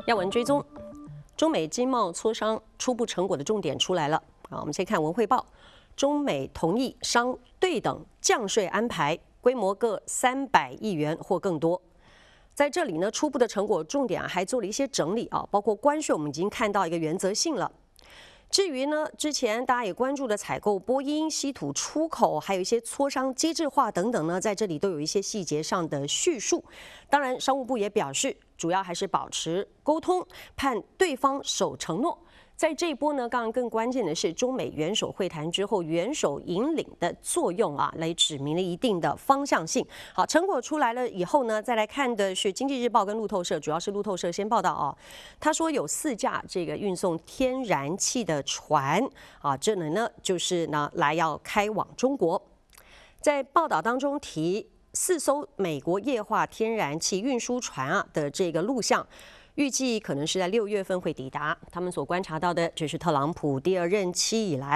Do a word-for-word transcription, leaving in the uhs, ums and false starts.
要闻追踪，中美经贸磋商初步成果的重点出来了。好，我们先看文汇报，中美同意商对等降税安排，规模各三百亿元或更多。在这里呢，初步的成果重点啊还做了一些整理啊，包括关税，我们已经看到一个原则性了。至于呢，之前大家也关注的采购波音、稀土出口，还有一些磋商机制化等等呢，在这里都有一些细节上的叙述。当然，商务部也表示，主要还是保持沟通，盼对方守承诺。在这一波呢，刚刚更关键的是中美元首会谈之后，元首引领的作用啊，来指明了一定的方向性。好，成果出来了以后呢，再来看的是《经济日报》跟路透社，主要是路透社先报道啊，他说有四架这个运送天然气的船啊，这呢呢就是呢来要开往中国。在报道当中提四艘美国液化天然气运输船啊的这个路向。预计可能是在六月份会抵达。他们所观察到的，这是特朗普第二任期以来。